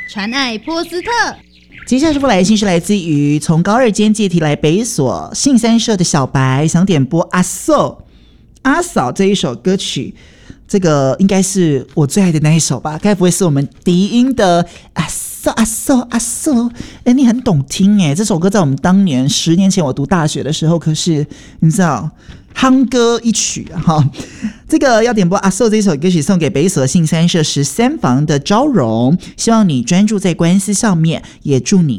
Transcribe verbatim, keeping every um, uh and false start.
传爱波斯特。 接下来这封来信是来自于从高二间借题来北所信三社的小白，想点播阿嫂阿嫂这一首歌曲，这个应该是我最爱的那一首吧？该不会是我们笛音的阿嫂阿嫂阿嫂？哎，你很懂听哎，这首歌在我们当年十年前我读大学的时候，可是你知道夯歌一曲哈。这个要点播阿寿这首歌曲送给北所信三社十三房的昭荣，希望你专注在官司上面，也祝你